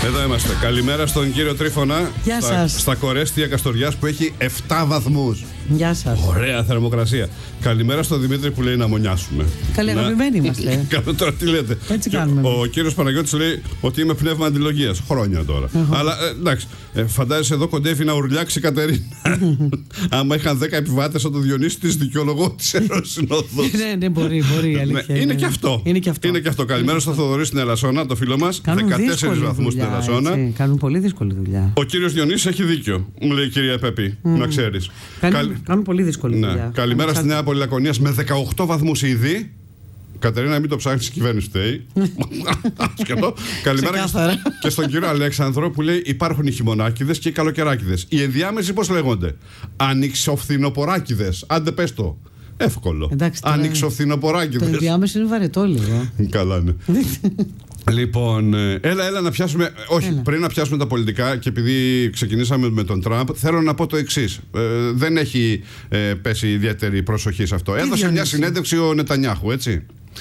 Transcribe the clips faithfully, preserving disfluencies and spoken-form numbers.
Εδώ είμαστε. Καλημέρα στον κύριο Τρίφωνα. Γεια στα, σας. Στα Κορέστια Καστοριάς που έχει επτά βαθμούς. Γεια σας. Ωραία θερμοκρασία. Καλημέρα στον Δημήτρη που λέει να μονιάσουμε. Καλή, αγαπημένοι είμαστε. Καλό, τώρα τι λέτε. Έτσι κάνουμε. Ο, ο κύριος Παναγιώτης λέει ότι είμαι πνεύμα αντιλογίας. Χρόνια τώρα. Uh-huh. Αλλά ε, εντάξει, ε, φαντάζεσαι εδώ κοντεύει να ουρλιάξει η Κατερίνα. Άμα είχαν δέκα επιβάτες από το Διονύση της δικαιολογώ της Αεροσυνόδου. Ναι, ναι, μπορεί, μπορεί. Αλήθεια, είναι και αυτό. Είναι και αυτό. Είναι και αυτό. Καλημέρα στο Θοδωρή στην Ελασσόνα, το φίλο μας. δεκατέσσερις βαθμούς στην Ελασσόνα. Έτσι, κάνουν πολύ δύσκολη δουλειά. Ο κύριος Διονύσης έχει δίκιο, μου λέει η κυρία Πέπη. Mm. Να ξέρεις. Κάνουν, Καλ... κάνουν πολύ δύσκολη ναι. δουλειά. Καλημέρα στη Νέα Πολυλακωνίας με δεκαοκτώ βαθμούς ήδη. Κατερίνα, μην το ψάχνεις, η κυβέρνηση φταίει. Καλημέρα και, και στον κύριο Αλέξανδρο που λέει: υπάρχουν οι χειμωνάκηδες και οι καλοκαιράκηδες. Οι ενδιάμεσοι πώς λέγονται? Ανοιξοφθινοποράκηδες. Άντε πες το. Εύκολο. Ανοιξοφθινοποράκηδες. Το ενδιάμεσο είναι βαρετό λίγο. Καλά, ναι. Λοιπόν, έλα, έλα να πιάσουμε. Όχι, έλα. Πριν να πιάσουμε τα πολιτικά, και επειδή ξεκινήσαμε με τον Τραμπ, θέλω να πω το εξής. Ε, δεν έχει ε, πέσει ιδιαίτερη προσοχή σε αυτό. Τι έδωσε διόνυση. Μια συνέντευξη ο Νετανιάχου, έτσι.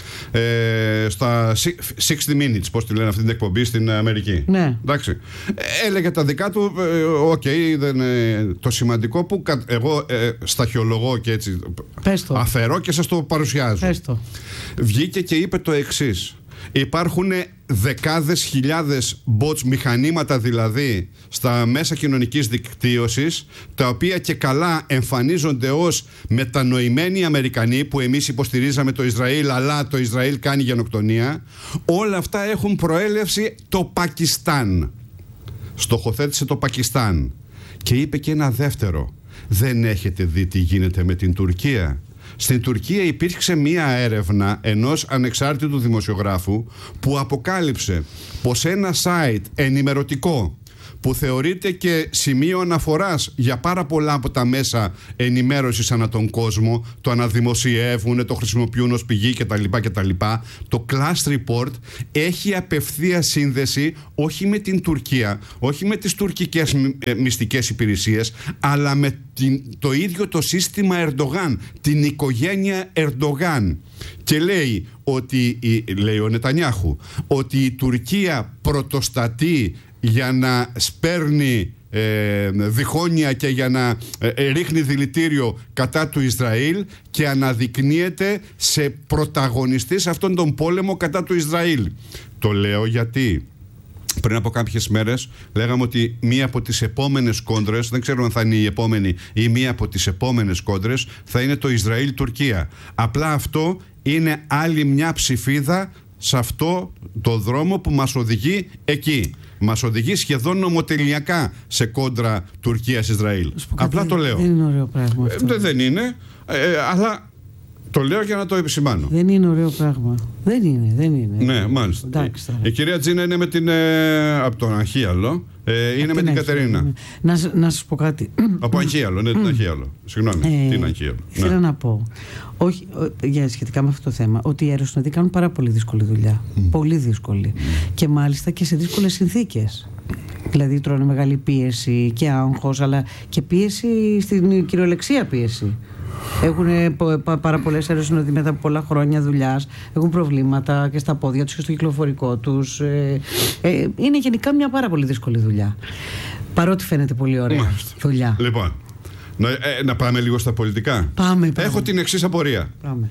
Ε, στα εξήντα Minutes, πώς τη λένε αυτή την εκπομπή στην Αμερική. Ναι. Εντάξει. Έλεγε τα δικά του. Οκ, okay, δεν, ε, το σημαντικό που κα, εγώ ε, σταχυολογώ και έτσι. Αφαιρώ και σας το παρουσιάζω. Πες το. Βγήκε και είπε το εξής. Υπάρχουν δεκάδες χιλιάδες bots, μηχανήματα δηλαδή, στα μέσα κοινωνικής δικτύωσης, τα οποία και καλά εμφανίζονται ως μετανοημένοι Αμερικανοί, που εμείς υποστηρίζαμε το Ισραήλ, αλλά το Ισραήλ κάνει γενοκτονία. Όλα αυτά έχουν προέλευση το Πακιστάν. Στοχοθέτησε το Πακιστάν. Και είπε και ένα δεύτερο. Δεν έχετε δει τι γίνεται με την Τουρκία? Στην Τουρκία υπήρξε μία έρευνα ενός ανεξάρτητου δημοσιογράφου που αποκάλυψε πως ένα site ενημερωτικό που θεωρείται και σημείο αναφοράς για πάρα πολλά από τα μέσα ενημέρωσης ανά τον κόσμο, το αναδημοσιεύουν, το χρησιμοποιούν ως πηγή κτλ. κτλ. Το Class Report έχει απευθείας σύνδεση όχι με την Τουρκία, όχι με τις τουρκικές μυστικές υπηρεσίες, αλλά με την, το ίδιο το σύστημα Ερντογάν, την οικογένεια Ερντογάν. Και λέει ότι, λέει ο Νετανιάχου, ότι η Τουρκία πρωτοστατεί για να σπέρνει ε, διχόνια και για να ε, ρίχνει δηλητήριο κατά του Ισραήλ και αναδεικνύεται σε πρωταγωνιστή σε αυτόν τον πόλεμο κατά του Ισραήλ. Το λέω γιατί πριν από κάποιες μέρες λέγαμε ότι μία από τις επόμενες κόντρες, δεν ξέρω αν θα είναι η επόμενη ή μία από τις επόμενες κόντρες, θα είναι το Ισραήλ-Τουρκία. Απλά αυτό είναι άλλη μια ψηφίδα σε αυτό το δρόμο που μας οδηγεί εκεί. Μας οδηγεί σχεδόν νομοτελειακά σε κόντρα Τουρκίας-Ισραήλ. Απλά δεν, το λέω. Δεν είναι ωραίο πράγμα αυτό. Ε, δεν είναι, ε, αλλά το λέω για να το επισημάνω. Δεν είναι ωραίο πράγμα. Δεν είναι, δεν είναι. Ναι, μάλιστα. Εντάξει, η, η κυρία Τζίνα είναι με την, ε, από τον Αγχίαλο. Ε, είναι με την Κατερίνα. Ναι. Να, να σας πω κάτι. Από Αγχίαλο, ναι, την Αγχίαλο. Συγγνώμη, ε, την Αγχίαλο. Θέλω ναι. να πω, όχι, για σχετικά με αυτό το θέμα, ότι οι αεροσυνοδοί κάνουν πάρα πολύ δύσκολη δουλειά. Mm. Πολύ δύσκολη. Mm. Και μάλιστα και σε δύσκολες συνθήκες. Δηλαδή τρώνε μεγάλη πίεση και άγχος, αλλά και πίεση στην κυριολεξία πίεση. Έχουν πάρα πολλές αεροσυνοδοί μετά από πολλά χρόνια δουλειάς. Έχουν προβλήματα και στα πόδια τους και στο κυκλοφορικό τους. Ε, ε, είναι γενικά μια πάρα πολύ δύσκολη δουλειά. Παρότι φαίνεται πολύ ωραία Μάλιστα. δουλειά. Λοιπόν, να, ε, να πάμε λίγο στα πολιτικά. Πάμε, πάμε. Έχω την εξής απορία. Πάμε.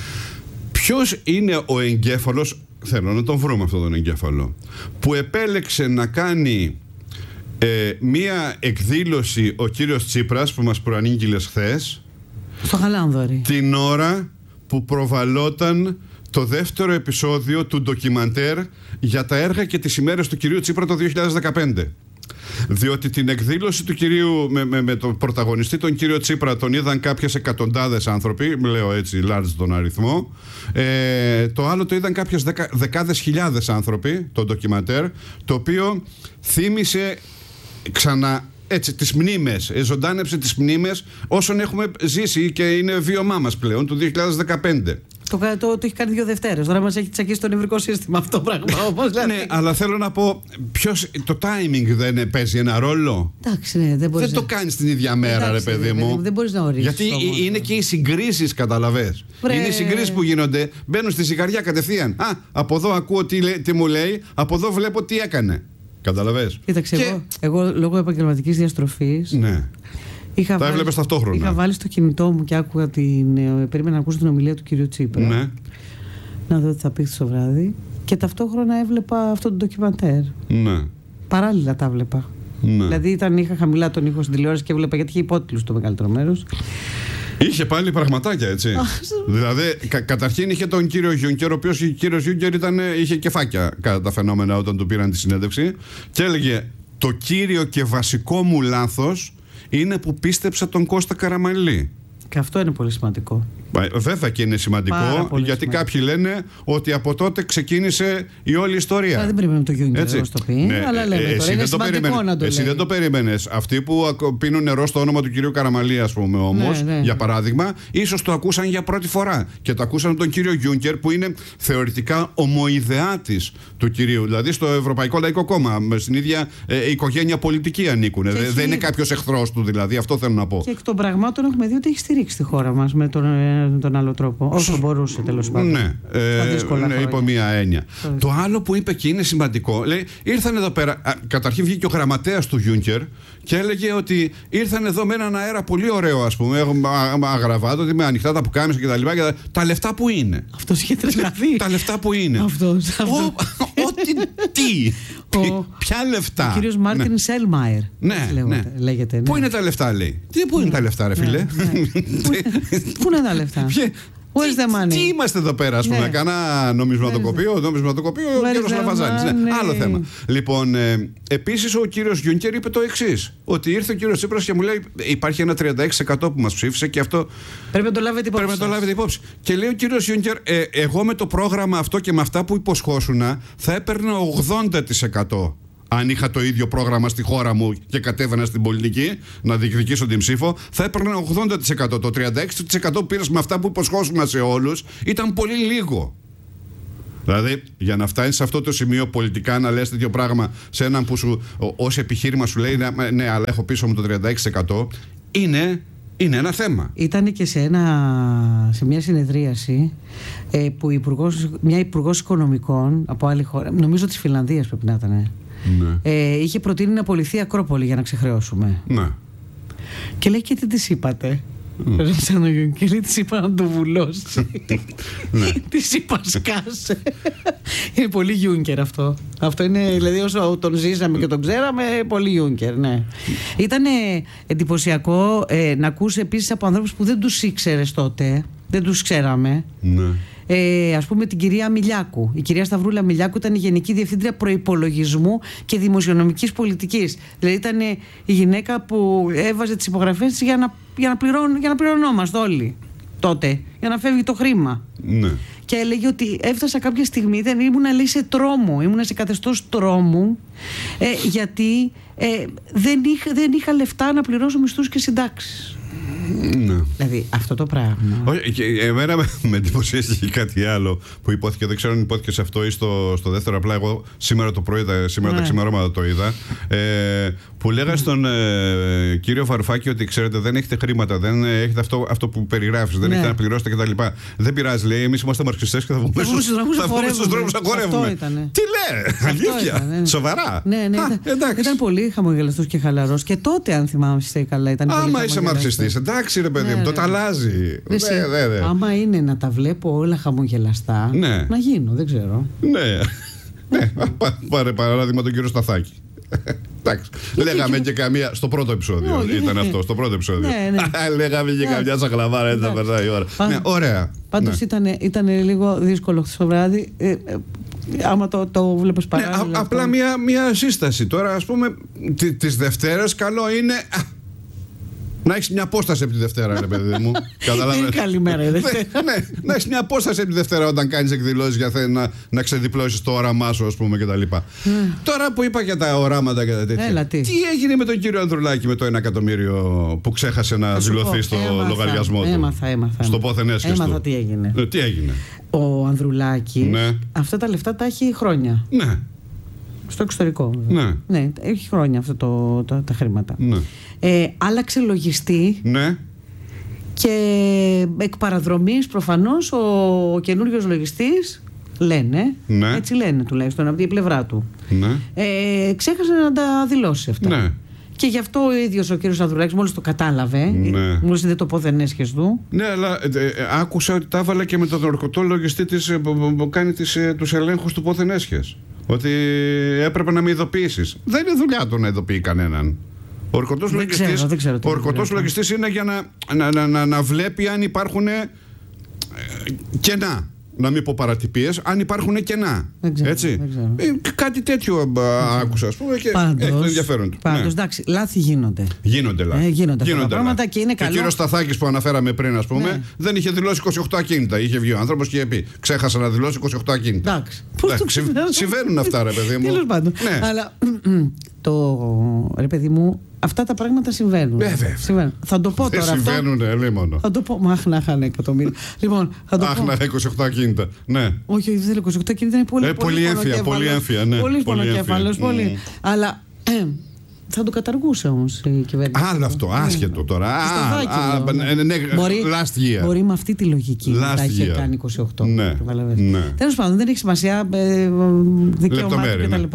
Ποιος είναι ο εγκέφαλος, θέλω να τον βρούμε αυτόν τον εγκέφαλο, που επέλεξε να κάνει ε, μία εκδήλωση ο κύριος Τσίπρας που μας προανήγγειλες χθες, στο Χαλάνδωρη, την ώρα που προβαλόταν το δεύτερο επεισόδιο του ντοκιμαντέρ για τα έργα και τις ημέρες του κυρίου Τσίπρα το δύο χιλιάδες δεκαπέντε. Διότι την εκδήλωση του κυρίου με, με, με τον πρωταγωνιστή τον κύριο Τσίπρα τον είδαν κάποιες εκατοντάδες άνθρωποι, λέω έτσι large τον αριθμό, ε, το άλλο το είδαν κάποιες δεκα, δεκάδες χιλιάδες άνθρωποι, το ντοκιμαντέρ, το οποίο θύμισε ξανά έτσι τις μνήμες, ζωντάνεψε τις μνήμες όσων έχουμε ζήσει και είναι βίωμά μας πλέον του δύο χιλιάδες δεκαπέντε. Το, το, το, το έχει κάνει δύο Δευτέρες. Τώρα μας έχει τσακίσει το νευρικό σύστημα αυτό πράγμα. Όμως, ναι, αλλά θέλω να πω, ποιος, το timing δεν παίζει ένα ρόλο. Εντάξει, ναι, δεν μπορείς. Δεν να... το κάνεις την ίδια μέρα, Εντάξει, ρε παιδί μου. Δεν, δεν μπορείς να ορίσεις. Γιατί όμως, είναι ναι. και οι συγκρίσεις, καταλαβες. Βρε... Είναι οι συγκρίσεις που γίνονται, μπαίνουν στη σιγαριά κατευθείαν. Α, από εδώ ακούω τι, τι μου λέει, από εδώ βλέπω τι έκανε. Καταλαβες. Κοίταξε, και... εγώ, εγώ λόγω επαγγελματικής διαστροφής. Ναι. Είχα τα έβλεπες ταυτόχρονα. Είχα βάλει στο κινητό μου και άκουγα την. Περίμενα να ακούσω την ομιλία του κυρίου Τσίπρα. Ναι. Να δω τι θα πει το βράδυ. Και ταυτόχρονα έβλεπα αυτό το ντοκιμαντέρ. Ναι. Παράλληλα τα έβλεπα. Ναι. Δηλαδή ήταν, είχα χαμηλά τον ήχο στην τηλεόραση και έβλεπα, γιατί είχε υπότιτλους το μεγαλύτερο μέρος. Είχε πάλι πραγματάκια, έτσι. Δηλαδή, κα, καταρχήν είχε τον κύριο Γιούνκερ, ο οποίος ο κύριος Γιούνκερ ήταν, είχε κεφάκια κατά τα φαινόμενα όταν του πήραν τη συνέντευξη, και έλεγε: το κύριο και βασικό μου λάθος είναι που πίστεψα τον Κώστα Καραμανλή. Και αυτό είναι πολύ σημαντικό. Βέβαια και είναι σημαντικό, γιατί σημαντικό. Κάποιοι λένε ότι από τότε ξεκίνησε η όλη ιστορία. Α, δεν περιμένουμε το Γιούνκερ να το πει, ναι, αλλά λέμε ε, τώρα, είναι σημαντικό να το Εσύ λέει. δεν το περίμενες. Αυτοί που πίνουν νερό στο όνομα του κυρίου Καραμανλή, ας πούμε, όμως, ναι, ναι. για παράδειγμα, ίσως το ακούσαν για πρώτη φορά. Και το ακούσαν τον κύριο Γιούνκερ, που είναι θεωρητικά ομοειδεάτης του κυρίου. Δηλαδή στο Ευρωπαϊκό Λαϊκό Κόμμα, στην ίδια ε, οικογένεια πολιτική ανήκουν. Δεν έχει... είναι κάποιος εχθρός του, δηλαδή, αυτό θέλω να πω. Και εκ των πραγμάτων έχουμε δει ότι έχει στηρίξει τη χώρα μας με τον, ε, τον άλλο τρόπο. Όσο μπορούσε, τέλος πάντων. Ναι, ε, ναι, υπό μία έννοια. Φέβαια. Το άλλο που είπε και είναι σημαντικό, λέει, ήρθαν εδώ πέρα. Α, καταρχήν βγήκε ο γραμματέας του Γιούνκερ και έλεγε ότι ήρθαν εδώ με έναν αέρα πολύ ωραίο, ας πούμε, αγραβάτο, με ανοιχτά τα πουκάμισα κτλ. Τα, τα λεφτά που είναι. Αυτός είχε τρελαθεί. Τα λεφτά που είναι. Αυτός. Ό,τι τι. Ποια λεφτά. Ο κύριος Μάρτιν Σέλμαϊρ. Ναι, λέγεται. Πού είναι τα λεφτά, λέει. Τι, πού είναι τα λεφτά, ρε φίλε. Πού είναι τα λεφτά. Τι, τι είμαστε εδώ πέρα, ας πούμε, ναι. Κάνα νομισματοκοπείο, νομισματοκοπείο, ο κύριος Λαφαζάνης. Ναι. Ναι. Άλλο θέμα. Λοιπόν, ε, επίσης ο κύριος Γιούνκερ είπε το εξής: ότι ήρθε ο κύριος Τσίπρας και μου λέει: υπάρχει ένα τριάντα έξι τοις εκατό που μας ψήφισε και αυτό πρέπει να το λάβετε υπόψη. Πρέπει να το λάβετε υπόψη. Και λέει ο κύριος Γιούνκερ: ε, εγώ με το πρόγραμμα αυτό και με αυτά που υποσχόσουνα θα έπαιρνα ογδόντα τοις εκατό. Αν είχα το ίδιο πρόγραμμα στη χώρα μου και κατέβαινα στην πολιτική να διεκδικήσω την ψήφο, θα έπαιρνα ογδόντα τοις εκατό. Το τριάντα έξι τοις εκατό που πήρες με αυτά που υποσχόσουνα σε όλους ήταν πολύ λίγο. Δηλαδή, για να φτάνεις σε αυτό το σημείο πολιτικά να λες τέτοιο πράγμα σε έναν που σου, ως επιχείρημα σου λέει ναι, ναι, αλλά έχω πίσω μου το τριάντα έξι τοις εκατό, είναι. Είναι ένα θέμα. Ήταν και σε, ένα, σε μια συνεδρίαση ε, που υπουργός, μια υπουργός οικονομικών από άλλη χώρα, νομίζω της Φινλανδίας πρέπει να ήταν, ναι. ε, είχε προτείνει να απολυθεί η Ακρόπολη για να ξεχρεώσουμε. Ναι. Και λέει: και τι της είπατε? Ρώτησαν τον Γιούνκερ, της είπα να το βουλώσει. Της είπα σκάσε. Είναι πολύ Γιούνκερ αυτό. Αυτό είναι, δηλαδή, όσο τον ζήσαμε και τον ξέραμε, πολύ Γιούνκερ, ναι. Ήταν εντυπωσιακό ε, να ακούς επίσης από ανθρώπους που δεν τους ήξερες τότε, δεν τους ξέραμε. Ναι. Ε, ας πούμε την κυρία Μιλιάκου. Η κυρία Σταυρούλα Μιλιάκου ήταν η Γενική Διευθύντρια Προϋπολογισμού και Δημοσιονομικής Πολιτικής. Δηλαδή ήταν η γυναίκα που έβαζε τις υπογραφές της για να, για να, πληρών, για να πληρωνόμαστε όλοι τότε, για να φεύγει το χρήμα. Ναι. Και έλεγε ότι έφτασα κάποια στιγμή, δεν ήμουν, λέει, σε τρόμο, ήμουν σε καθεστώς τρόμου, ε, γιατί ε, δεν, είχα, δεν είχα λεφτά να πληρώσω μισθούς και συντάξεις. Ναι. Δηλαδή αυτό το πράγμα. Όχι, και εμένα με εντυπωσίασε και κάτι άλλο που υπόθηκε. Δεν ξέρω αν υπόθηκε σε αυτό ή στο, στο δεύτερο. Απλά εγώ σήμερα το πρωί, σήμερα ναι. τα ξημερώματα το είδα. Ε, που λέγα στον ε, κύριο Βαρουφάκη ότι ξέρετε, δεν έχετε χρήματα, δεν έχετε αυτό, αυτό που περιγράφεις, δεν ναι. έχετε να πληρώσετε κτλ. Δεν πειράζει, λέει. Εμείς είμαστε μαρξιστές και θα βγούμε στους δρόμους να χορεύουμε. Τι λέει, αλήθεια, σοβαρά. Ναι, ναι, ήταν πολύ χαμογελαστός και χαλαρός. Και τότε, αν θυμάμαι καλά, ήταν πολύ. Άμα είσαι μαρξιστής, εντάξει ρε παιδί μου, το αλλάζει. Άμα είναι να τα βλέπω όλα χαμογελαστά, να γίνω, δεν ξέρω. Ναι. Ναι, πάρε παράδειγμα τον κύριο Σταθάκη. Εντάξει. Λέγαμε και καμία. Στο πρώτο επεισόδιο ήταν αυτό. Στο πρώτο επεισόδιο. Λέγαμε και καμιά σακλαβάρα, έτσι θα περνάει η ώρα. Ωραία. Πάντως ήταν λίγο δύσκολο χθες το βράδυ. Άμα το, το βλέπεις παράλληλα. Ναι, απλά μια, μια σύσταση. Τώρα, ας πούμε, τις Δευτέρες καλό είναι να έχεις μια απόσταση από τη Δευτέρα, ρε παιδί μου. Καταλαβαίνεις. Καλημέρα, η Δευτέρα. Ναι, να έχεις μια απόσταση από τη Δευτέρα όταν κάνεις εκδηλώσεις για να, να ξεδιπλώσεις το όραμά σου, ας πούμε, κτλ. Τώρα που είπα για τα οράματα και τα τέτοια. Έλα, τι. τι έγινε με τον κύριο Ανδρουλάκη με το ένα εκατομμύριο που ξέχασε να δηλωθεί στο έμαθα, λογαριασμό του? Έμαθα, έμαθα. Στο πόθεν έσχεστο. Έμαθα τι έγινε. Ε, τι έγινε. Ο Ανδρουλάκης, ναι. αυτά τα λεφτά τα έχει χρόνια. Ναι. Στο εξωτερικό. Ναι. Ναι, έχει χρόνια αυτά το, το, τα χρήματα. Ναι. Ε, άλλαξε λογιστή. Ναι. Και εκ παραδρομής προφανώς ο καινούριος λογιστής λένε, ναι. έτσι λένε τουλάχιστον από την πλευρά του. Ναι. Ε, ξέχασε να τα δηλώσει αυτά. Ναι. Και γι' αυτό ο ίδιος ο κύριος Ανδρουλάκης μόλις το κατάλαβε, ναι. μόλις είδε το πόθεν έσχες του. Ναι, αλλά ε, ε, άκουσα ότι τα έβαλε και με τον ορκωτό λογιστή της, ε, που, που κάνει τις, ε, τους ελέγχους του πόθεν έσχες. Ότι έπρεπε να με ειδοποιήσεις. Δεν είναι δουλειά του να ειδοποιεί κανέναν. Ο ορκωτός λογιστής, ο ορκωτός λογιστής είναι για να, να, να, να, να βλέπει αν υπάρχουν ε, κενά. Να μην πω παρατυπίες, αν υπάρχουν κενά. Δεν ξέρω, έτσι. δεν ξέρω. Ε, κάτι τέτοιο α, άκουσα, ας πούμε, και πάντως, έχει το ενδιαφέρον του. Πάντως, ναι. εντάξει, λάθη γίνονται. Γίνονται λάθη. Ε, γίνονται γίνονται αυτά τα πράγματα και είναι καλό. Και ο κύριος Σταθάκης που αναφέραμε πριν, ας πούμε, ναι. δεν είχε δηλώσει είκοσι οκτώ ακίνητα. Είχε βγει ο άνθρωπος και είχε πει: ξέχασα να δηλώσει είκοσι οκτώ ακίνητα. Εντάξει. Εντάξει, συμβαίνουν αυτά, ρε παιδί μου. Τέλος πάντων. Ναι. Αλλά το ρε παιδί μου, αυτά τα πράγματα συμβαίνουν. Ε, συμβαίνουν. Θα το πω δεν τώρα. Συμβαίνουν, αυτό. μόνο. Θα το πω. Μα αχ, να είχαν εκατομμύρια. Λοιπόν, θα το αχ, πω. να είκοσι οκτώ ακίνητα. Ναι. Όχι, δεν θέλω είκοσι οκτώ ακίνητα, είναι πολύ, ε, πολύ, πολύ έμφυα. Πολύ έμφυα, ναι. Πολύ πονοκέφαλος. Πολύ. Mm. Αλλά. Ε, θα το καταργούσε όμως η κυβέρνηση. Άλλο αυτό, άσχετο τώρα. Last year. Μπορεί με αυτή τη λογική να τα είχε κάνει είκοσι οκτώ. Ναι. Τέλος πάντων, δεν έχει σημασία. Δικαιωμάτια κτλ.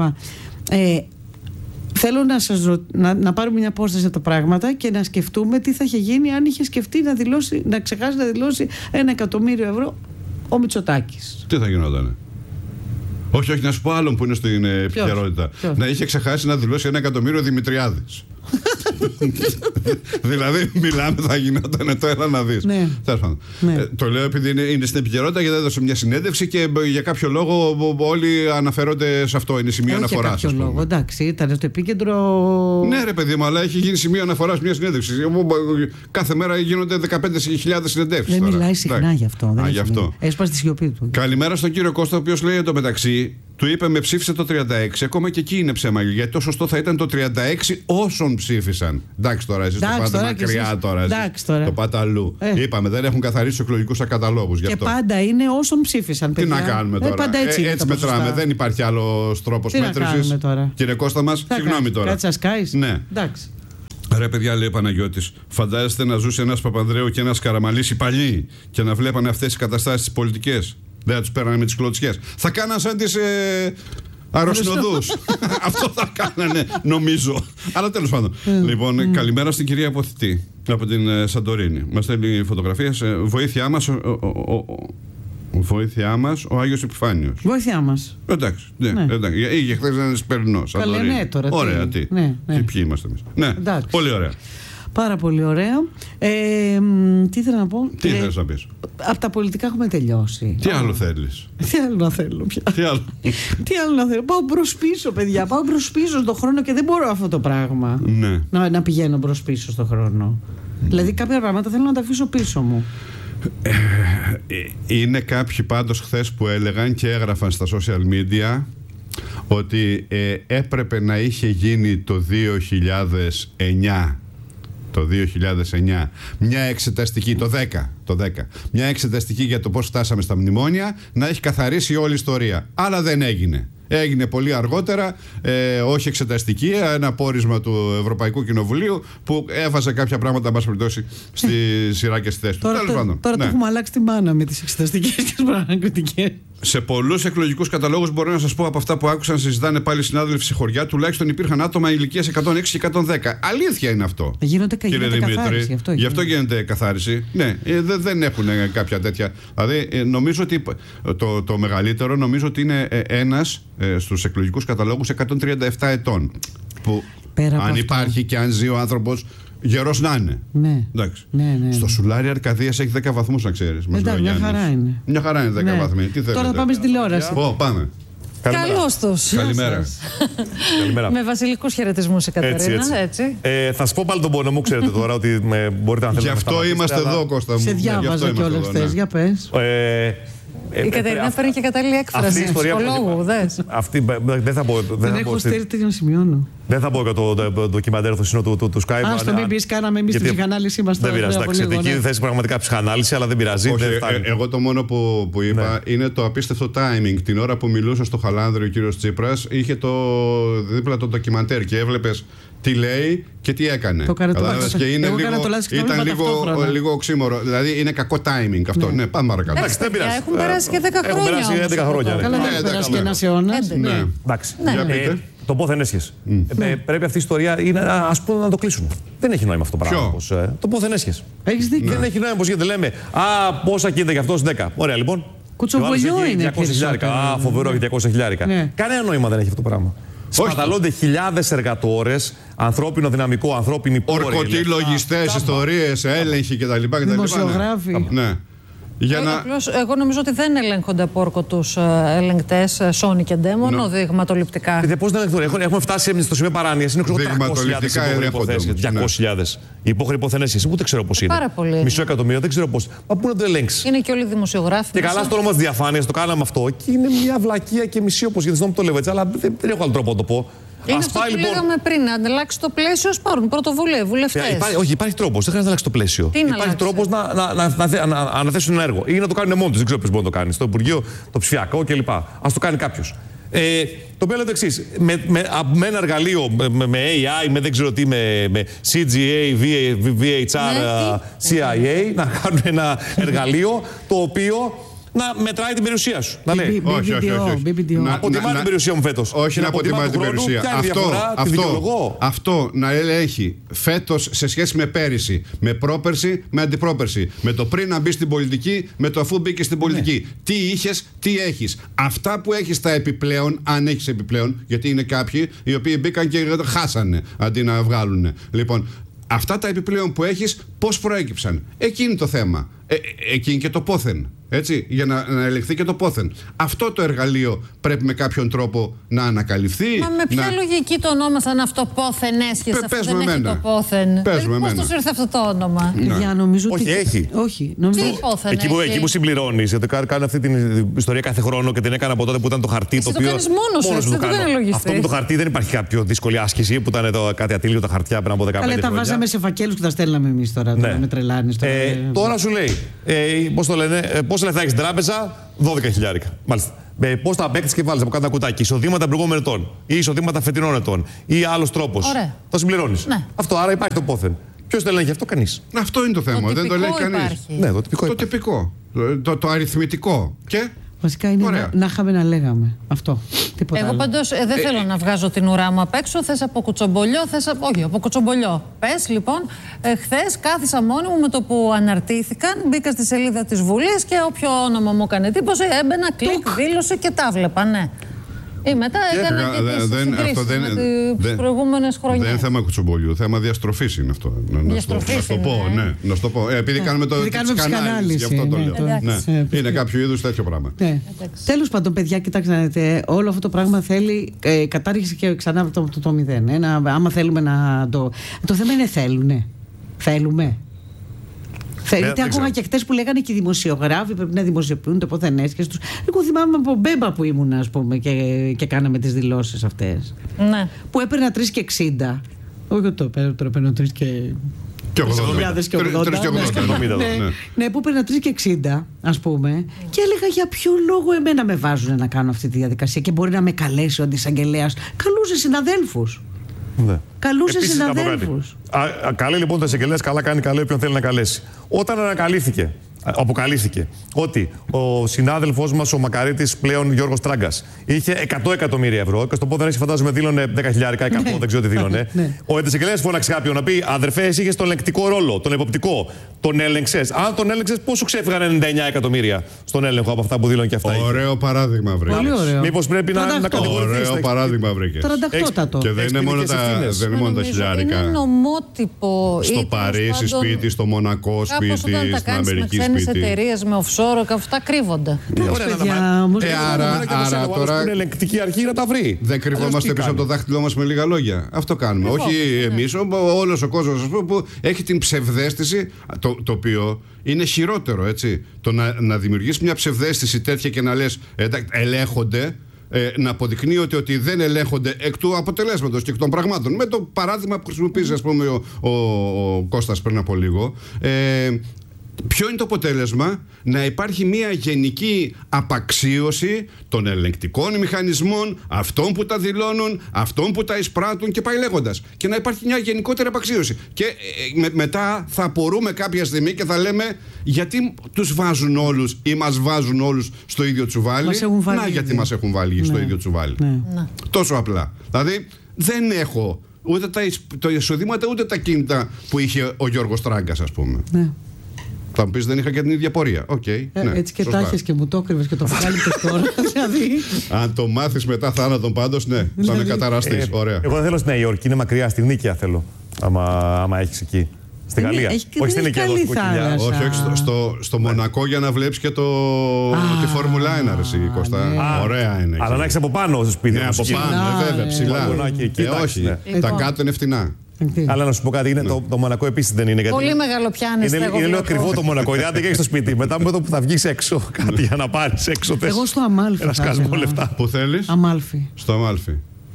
Θέλω να, σας ρω... να, να πάρουμε μια απόσταση από τα πράγματα και να σκεφτούμε τι θα είχε γίνει αν είχε σκεφτεί να, δηλώσει, να ξεχάσει να δηλώσει ένα εκατομμύριο ευρώ ο Μητσοτάκης. Τι θα γινότανε? Όχι, όχι, να σου πω άλλον που είναι στην επικαιρότητα. Να είχε ξεχάσει να δηλώσει ένα εκατομμύριο Δημητριάδης. Δηλαδή, μιλάμε, θα γινόταν το ένα να δεις. Ναι. Ναι. Ε, το λέω επειδή είναι, είναι στην επικαιρότητα, γιατί έδωσε μια συνέντευξη και για κάποιο λόγο όλοι αναφέρονται σε αυτό. Είναι σημείο αναφοράς. Για κάποιο λόγο, εντάξει, ήταν στο επίκεντρο. Ναι, ρε παιδί μου, αλλά έχει γίνει σημείο αναφοράς μια συνέντευξη. Κάθε μέρα γίνονται δεκαπέντε χιλιάδες συνεντεύξεις. Δεν μιλάει συχνά γι' αυτό. Α, γι' αυτό. Έσπασε τη σιωπή του. Καλημέρα στον κύριο Κώστα, ο οποίος λέει εντωμεταξύ. Του είπε με ψήφισε το τριάντα έξι, ακόμα και εκεί είναι ψέμα. Γιατί το σωστό θα ήταν το τριάντα έξι όσων ψήφισαν. Εντάξει τώρα, εσείς το πάτε μακριά εσείς... τώρα. Εσείς τώρα. Το πάτε αλλού. Ε. Είπαμε, δεν έχουν καθαρίσει τους εκλογικούς καταλόγους. Και πάντα είναι όσων ψήφισαν. Παιδιά. Τι να κάνουμε τώρα. Ε, πάντα έτσι ε, έτσι μετράμε. Δεν υπάρχει άλλος τρόπος μέτρησης. Κύριε Κώστα μας, συγγνώμη τώρα. Κάτσε ασκάεις. Ναι. Εντάξει. Ρε παιδιά, λέει ο Παναγιώτης, φαντάζεστε να ζούσε ένας Παπανδρέου και ένας Καραμανλής οι παλιοί και να βλέπανε αυτές τις καταστάσεις τις πολιτικές. Δεν θα τους πέρανε με τις κλωτσιές. Θα κάναν σαν τις ε, αεροσυνοδούς. Αυτό θα κάνανε, νομίζω. Αλλά τέλος πάντων. Λοιπόν, mm. καλημέρα στην κυρία Αποθητή από την ε, Σαντορίνη. Μας στέλνει φωτογραφίες. Ε, βοήθειά μας, ο, ο, ο, ο, βοήθειά μας ο Άγιος Επιφάνιος. Βοήθειά μας. Εντάξει. Ναι, ναι. εντάξει. Είχε χθες ένα Σπερινό. Καλά, ναι, τώρα. Ωραία, τι. Ναι, ναι. Τι ποιοι είμαστε εμείς. Ναι, εντάξει. Πολύ ωραία. Πάρα πολύ ωραία. Ε, τι ήθελα να πω. Τι ε, θες να πεις? Από τα πολιτικά έχουμε τελειώσει. Τι άλλο θέλεις? Τι άλλο να θέλω πια. Τι άλλο, τι άλλο να θέλω. Πάω μπρος πίσω, παιδιά. Πάω μπρος πίσω στον χρόνο και δεν μπορώ αυτό το πράγμα. Ναι. Να, να πηγαίνω μπρος πίσω στον χρόνο. Mm. Δηλαδή κάποια πράγματα θέλω να τα αφήσω πίσω μου. Ε, είναι κάποιοι πάντως χθες που έλεγαν και έγραφαν στα social media ότι ε, έπρεπε να είχε γίνει το δύο χιλιάδες εννιά το δύο χιλιάδες εννιά μια εξεταστική, το δέκα, το δέκα, μια εξεταστική για το πώς φτάσαμε στα μνημόνια, να έχει καθαρίσει όλη η ιστορία. Αλλά δεν έγινε. Έγινε πολύ αργότερα, ε, όχι εξεταστική, ένα πόρισμα του Ευρωπαϊκού Κοινοβουλίου που έβαζε κάποια πράγματα, μας περιπτώσει, στη σειρά και στη θέση του. Τώρα, το, τώρα ναι. το έχουμε αλλάξει τη μάνα με τις εξεταστικές και τις πραγματικές. Σε πολλούς εκλογικούς καταλόγους, μπορώ να σας πω από αυτά που άκουσαν, συζητάνε πάλι συνάδελφοι σε χωριά, τουλάχιστον υπήρχαν άτομα ηλικίας εκατόν έξι και εκατόν δέκα. Αλήθεια είναι αυτό. Γίνονται, κύριε γίνεται Δημήτρη. Καθάριση, αυτό Γι' αυτό γίνεται καθάριση. Ναι, δεν, δεν έχουν κάποια τέτοια. Δηλαδή, νομίζω ότι το, το μεγαλύτερο νομίζω ότι είναι ένας ε, στους εκλογικούς καταλόγους εκατόν τριάντα επτά ετών. Που Πέρα αν υπάρχει αυτό. Και αν ζει ο άνθρωπος, γερός να είναι. Ναι. Ναι, ναι. Στο Σουλάρι Αρκαδίας έχει δέκα βαθμούς, να ξέρεις. Εντάξει, μια χαρά είναι. Μια χαρά είναι δέκα ναι. βαθμοί. Τι Τώρα πάμε στην τηλεόραση. Ω, πάμε. Καλώς τους. Καλημέρα. Καλημέρα. Με βασιλικούς χαιρετισμούς, Εκατερίνα. Έτσι, έτσι. έτσι. Ε, θα σου πω πάλι τον πόνο μου, ξέρετε τώρα ότι με, μπορείτε να θέλετε. Γι' αυτό είμαστε αλλά... εδώ, Κώστα μου. Σε διάβαζα κιόλας χθες, για πες. Ε, η Κατερίνα φέρνει και κατάλληλη έκφραση. Ψυχολόγου, δες. Αυτή δεν θα πω. Δεν έχω στείλει τέτοιο να σημειώνω. Δεν θα πω για το ντοκιμαντέρ στο σύνολο του, του, του Skype. Α, το μην πει, κάναμε εμεί τη ψυχανάλυση μα τώρα. Δεν πειράζει. Εντάξει, θετική ναι. θέση πραγματικά ψυχανάλυση, αλλά δεν πειράζει. Όχι, δεν ε, εγώ το μόνο που, που είπα ναι. είναι το απίστευτο timing. Την ώρα που μιλούσε στο Χαλάνδρη ο κύριος Τσίπρας, είχε το δίπλα το ντοκιμαντέρ και έβλεπες τι λέει και τι έκανε. Το έκανε το λάθος. Και είναι λίγο, ήταν λίγο, λίγο οξύμορο. Δηλαδή είναι κακό timing αυτό. Ναι, ναι πάμε παρακάτω. Εντάξει, δεν πειράζει. Έχουν περάσει και δέκα χρόνια. Έχουν περάσει έντεκα χρόνια. Καλά, δεν έχουν περάσει και ένας αιώνας. Εντάξει. Το πόθεν έσχες. Mm. Ε, πρέπει αυτή η ιστορία είναι, ας πούμε, να το κλείσουμε. Δεν έχει νόημα αυτό το πράγμα. Πως, ε, το πόθεν έσχες. Έχεις δίκιο. Δεν έχει νόημα πως γιατί λέμε α, πόσα κίνηται για αυτός δέκα. Ωραία λοιπόν. Κουτσομπολιό είναι. διακόσια χιλιάρικα. Α, φοβερό για διακόσια χιλιάρικα. Ναι. Κανένα νόημα δεν έχει αυτό το πράγμα. Σπαταλώνται χιλιάδες εργατόρες, ανθρώπινο δυναμικό, ανθρώπινη πόρη. Ορκωτοί, λογιστές, ιστορίες, έλεγχοι κτλ. Δημοσιογράφοι. Ναι. Για εγώ, να... απλώς, εγώ νομίζω ότι δεν ελέγχονται από όρκωτους ελεγκτές, Sony και Ντέ, μόνο no. δειγματοληπτικά. Ε, πώς δεν ελέγχονται, έχουμε φτάσει στο σημείο παράνοιας. Είναι τριακόσιες χιλιάδες υποθέσεις, διακόσιες χιλιάδες. Οι υπόχρεοι υποθενέσεις, ούτε ξέρω πώς είναι. Πάρα πολύ. Μισό εκατομμύριο, δεν ξέρω πώς. Μα πού να το ελέγξει. Είναι και όλοι οι δημοσιογράφοι. Και καλά στο όνομα της διαφάνειας το κάναμε αυτό και είναι μια βλακεία και μισή όπως γιατί δεν το λέω έτσι, αλλά δεν, δεν έχω άλλο τρόπο να το πω. Είναι αυτό που λοιπόν... λέγαμε πριν, να αλλάξει το πλαίσιο, ας πάρουν πρωτοβουλία, βουλευτές. Υπάρχει, όχι, υπάρχει τρόπος, δεν χρειάζεται να αλλάξει το πλαίσιο. Τι υπάρχει τρόπος να, να, να, να, να αναθέσουν ένα έργο ή να το κάνουν μόνοι τους. Δεν ξέρω ποιος μπορεί να το κάνει. Στο Υπουργείο, το ψηφιακό κλπ. Ας το κάνει κάποιος. Ε, το οποίο είναι το εξής. Με, με, με ένα εργαλείο, με, με έι άι, με δεν ξέρω τι, με, με σι τζι έι, βι έιτς αρ, σι άι έι, να κάνουν ένα εργαλείο το οποίο να μετράει την περιουσία σου. Να λέει. Όχι, όχι, όχι. Να αποτιμά την περιουσία μου φέτος. Όχι να αποτιμά την περιουσία. Αυτό να ελέγχει φέτος σε σχέση με πέρυσι, με πρόπερσι, με αντιπρόπερσι. Με το πριν να μπει στην πολιτική, με το αφού μπήκε στην πολιτική. Τι είχες, τι έχεις. Αυτά που έχεις τα επιπλέον, αν έχεις επιπλέον, γιατί είναι κάποιοι οι οποίοι μπήκαν και χάσανε αντί να βγάλουν. Λοιπόν, αυτά τα επιπλέον που έχεις, πώς προέκυψαν. Εκεί είναι το θέμα. Ε, εκεί είναι και το πόθεν. Έτσι, για να, να ελεγχθεί και το πόθεν. Αυτό το εργαλείο πρέπει με κάποιον τρόπο να ανακαλυφθεί. Μα με ποια να... λογική το ονόμασαν αυτό πόθεν έσχες, αυτό δεν έχει το πόθεν. Πώς τους ήρθε αυτό το όνομα. Ναι. Για, νομίζω όχι, ότι... έχει. Όχι, νομίζω... Τι πόθεν εκεί, που, έχει. εκεί που συμπληρώνεις, γιατί κάνω αυτή την ιστορία κάθε χρόνο και την έκανα από τότε που ήταν το χαρτί. Εσύ το οποίο το κάνεις μόνος σου, έτσι, δεν το κάνει λογιστής. Αυτό με το χαρτί δεν υπάρχει κάποιο δύσκολη άσκηση που ήταν το, κάτι ατήλιο τα χαρτιά πριν από δεκαπέντε χρόνια. Καλά, τα βάζαμε σε φακέλους και τα στέλναμε εμείς τώρα. Με τρελάνεις τώρα. Τώρα σου λέει, πώς το λένε, πόσα λεφτά έχεις τράπεζα, δώδεκα χιλιάρικα. Μάλιστα. Πώς τα απέκτησες και βάλεις από κάτω ένα κουτάκι. Εισοδήματα προηγούμενων ετών ή εισοδήματα φετινών ετών ή άλλος τρόπος. Το συμπληρώνεις. Ναι. Αυτό άρα υπάρχει το πόθεν. Ποιος το ελέγχει αυτό, κανείς. Αυτό είναι το θέμα. Το δεν το ελέγχει κανείς. Ναι, το τυπικό. Το, τυπικό. Το, το, το αριθμητικό. Και. Βασικά είναι να, να είχαμε να λέγαμε. Αυτό. Τίποτα Εγώ πάντως ε, δεν ε, θέλω ε, να βγάζω την ουρά μου απ' έξω. Θες από κουτσομπολιό, θες από... Όχι, από κουτσομπολιό. Πες λοιπόν, ε, χθες κάθισα μόνη μου με το που αναρτήθηκαν, μπήκα στη σελίδα της Βουλής και όποιο όνομα μου έκανε εντύπωση, έμπαινα, κλικ, δήλωση και τα βλέπα, ναι. Ή μετά έκανα και, και τις συγκρίσεις με τις προηγούμενες χρονιές. Δεν είναι θέμα κουτσομπολιού, θέμα διαστροφής είναι αυτό. Να στο πω, ναι. Να στο πω. Επειδή κάνουμε το ψυχανάλυση, γι' αυτό το λέω. Είναι κάποιο είδους τέτοιο πράγμα. Τέλος πάντων, παιδιά, κοιτάξτε, όλο αυτό το πράγμα θέλει κατάργηση και ξανά από το μηδέν. άμα θέλουμε να το... Το θέμα είναι θέλουνε. Θέλουμε. Γιατί ακόμα και χτες που λέγανε και οι δημοσιογράφοι πρέπει να δημοσιοποιούν το πόθεν έσχες τους. Εγώ θυμάμαι από μπέμπα που ήμουν, ας πούμε, και, και κάναμε τις δηλώσεις αυτές. Ναι. Που έπαιρνα τρεις και εξήντα. Όχι το παίρνω, τώρα παίρνω τρεις και... Και ογδόντα. Ναι, που έπαιρνα τρεις και εξήντα, ας πούμε, και έλεγα για ποιο λόγο εμένα με βάζουν να κάνω αυτή τη διαδικασία και μπορεί να με καλέσει ο αντισαγγελέας. Καλούσε συναδέλφους. Ναι. Καλούσε συναδέλφους. Καλεί λοιπόν το εισαγγελέας, καλά κάνει, καλέ όποιον θέλει να καλέσει. Όταν ανακαλύφθηκε, αποκαλύφθηκε ότι ο συνάδελφός μας, ο Μακαρίτης, πλέον Γιώργος Τράγκας, είχε εκατό εκατομμύρια ευρώ και στο πόδι δεν φαντάζομαι δήλωνε δέκα χιλιάρικα, εκατό, ναι. Δεν ξέρω τι δήλωνε. Ναι. Ο εισαγγελέας φώναξε κάποιον να πει: αδερφέ, εσύ είχες τον ελεγκτικό ρόλο, τον εποπτικό. Τον έλεγξες. Αν τον έλεγξες, πώς σου ξέφυγαν ενενήντα εννέα εκατομμύρια στον έλεγχο από αυτά που δήλωνε και αυτά. Ωραίο παράδειγμα βρήκε. Μήπως πρέπει να, να κατηγορηθείς. Ωραίο παράδειγμα βρήκε. Και δεν είναι μόνο τα χιλιάρικα. Είναι νομότυπο. Στο Παρίσι σπίτι, στο Μονακό σπίτι, στην Αμερική σπίτι. Ξένες εταιρείες με offshore και αυτά κρύβονται. Άρα τώρα. Είναι ελεγκτική αρχή να τα βρει. Δεν κρυβόμαστε πίσω από το δάχτυλό μας με λίγα λόγια. Αυτό κάνουμε. Όχι εμείς, όλος ο κόσμος που έχει την ψευδαίσθηση. Το, το οποίο είναι χειρότερο, έτσι. Το να, να δημιουργείς μια ψευδαίσθηση τέτοια και να λες εντάξει, ελέγχονται, ε, να αποδεικνύεται ότι δεν ελέγχονται εκ του αποτελέσματος και εκ των πραγμάτων. Με το παράδειγμα που χρησιμοποίησε, ας πούμε, ο, ο, ο Κώστας πριν από λίγο. Ε, Ποιο είναι το αποτέλεσμα? Να υπάρχει μια γενική απαξίωση των ελεγκτικών μηχανισμών, αυτών που τα δηλώνουν, αυτών που τα εισπράττουν και πάει λέγοντας. Και να υπάρχει μια γενικότερη απαξίωση. Και ε, με, μετά θα απορούμε κάποια στιγμή και θα λέμε γιατί τους βάζουν όλους ή μας βάζουν όλους στο ίδιο τσουβάλι. Μας έχουν βάλει να, γιατί ήδη. μας έχουν βάλει ναι. στο ίδιο τσουβάλι. Ναι. Ναι. Τόσο απλά. Δηλαδή δεν έχω ούτε τα, τα εισοδήματα ούτε τα κίνητα που είχε ο Γιώργος Τράγκας, ας πούμε. Ναι. Θα μου πεις δεν είχα και την ίδια πορεία. Okay, ε, ναι, έτσι και σωστά. τα έχεις και μου το έκρυβες και το αποκάλυπτες τώρα. Δηλαδή. Αν το μάθεις μετά θάνατον πάντως, ναι, θα με καταραστείς. Ε, Ωραία. Εγώ δεν θέλω στη Νέα Υόρκη, είναι μακριά, στη Νίκαια θέλω. Άμα, άμα έχεις εκεί. Στη Είναι- Γαλλία. έχει και Όχι δεν στην έχει Νίκαια, εδώ καλή στην Κοκκινιά. θάλασσα. Όχι, όχι, στο, στο, στο Μονακό για να βλέπεις και το, τη Φόρμουλα ένα, ρε εσύ, Κώστα. ναι. Ωραία είναι. Αλλά εκεί. να έχεις από πάνω στο σπίτι. Ναι, από μουσική. πάνω, Ψηλά, ε, βέβαια, ναι. ψηλά. Βαγονάκι εκεί, Ε, εντάξει, όχι, ναι. τα Λοιπόν. κάτω είναι φτηνά. Αλλά να σου πω κάτι, είναι, το, το Μονακό επίσης δεν είναι. Γιατί Πολύ μεγάλο πιάνεστε, είναι, εγώ είναι λίγο βλέπω. ακριβό το Μονακό. Δηλαδή, δεν έχεις στο σπίτι. Μετά με το που θα βγεις έξω, κάτι για να πάρεις έξω. θες Εγώ στο Αμάλφι ένα θα σκάσιμο ήθελα. λεφτά. Πού θέλεις? Αμάλφι. Στο Αμάλφι.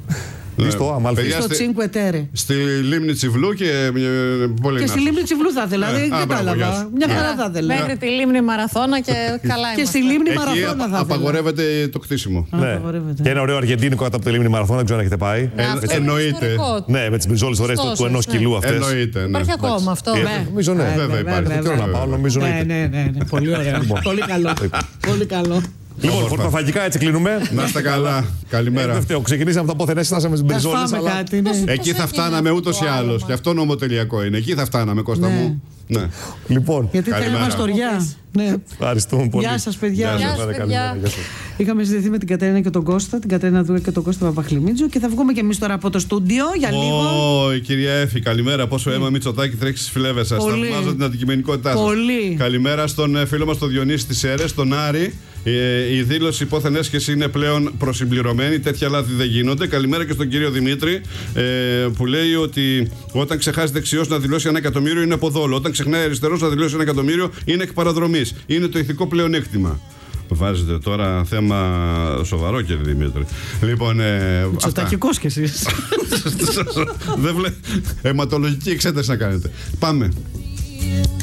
Ή στο Αμάλφι. Παιδιά, Στο στη- Τσίνκουε Τέρε. Στη λίμνη Τσιβλού και ε, πολύ Και στη να- λίμνη Τσιβλού θα ήθελα. Ε, Δεν α, μπράβο, γεια κατάλαβα. σου. Μια Ναι. χαρά θα ήθελα. Μέχρι τη λίμνη Μαραθώνα και καλά Και στη είμαστε. λίμνη Εκεί Μαραθώνα θα απα- ήθελα. απαγορεύεται το κτίσιμο. Α, Ναι. απαγορεύεται. Και ένα ωραίο αργεντίνικο κάτω από τη λίμνη Μαραθώνα, δεν ξέρω αν έχετε πάει. Ναι, αυτό είναι εννοείται. ιστορικό. Ναι, με τις μπριζόλες ωραίες του, Ωστόσο, του ενός ναι. κιλού αυτές. Εννοείται. Ναι. Υπάρχει ακόμα αυτό. Ε, Ναι. Νομίζω ναι. Ε, Βέβαια βέβαια, υπάρχει. βέβαια. Δεν θέλω να πάω, νομίζω να Ναι, είναι. ναι, ναι, ναι. Πολύ ωραίο. Πολύ καλό. Πολύ καλό. Λοιπόν, χορτοφαγικά έτσι κλείνουμε. Να είστε καλά. Ε, Καλημέρα. Δεν φταίω. Ξεκινήσαμε από τα πόθεν, φτάσαμε στις Θα μπριζόλες. φάμε αλλά- κάτι, ναι. Εκεί θα έχει φτάναμε αυτό ούτως το ή άλλως. άλμα. Και αυτό νομοτελειακό είναι. Εκεί θα φτάναμε, Κώστα Ναι. μου. Ναι. Λοιπόν, Γιατί Καλημέρα. θέλουμε μαστοριά. Ναι. ευχαριστούμε πολύ. Γεια σας, παιδιά. Γεια Γεια σας. σας, Καλημέρα, παιδιά. καλημέρα, γεια σας. Είχαμε συνδεθεί με την Κατερίνα και τον Κώστα, την Κατερίνα Δούρα και τον Κώστα Παπαχλημίτζο και θα βγούμε και εμείς τώρα από το στούντιο για λίγο. Ω, η κυρία Έφη, καλημέρα. Πόσο αίμα Μητσοτάκη τρέχει στις φλέβες σας. Πολύ. Θαυμάζω την αντικειμενικότητά σας. Πολύ. Καλημέρα στον ε, φίλο μας τον Διονύση της Σέρες, τον Άρη. Ε, η δήλωση υπόθεν έσχεση είναι πλέον προσυμπληρωμένη. Τέτοια λάθη δεν γίνονται. Καλημέρα και στον κύριο Δημήτρη ε, που λέει ότι όταν ξεχάσει δεξιός να δηλώσει ένα εκατομμύριο είναι από δόλο. Όταν ξεχνάει αριστερός να δηλώσει ένα εκατομμύριο είναι εκ παραδρομής. Είναι το ηθικό πλεονέκτημα. Βάζετε τώρα θέμα σοβαρό, κύριε Δημήτρη. Λοιπόν, ε, Μητσοτακικός κι εσείς. Δεν βλέ... αιματολογική εξέταση να κάνετε. Πάμε.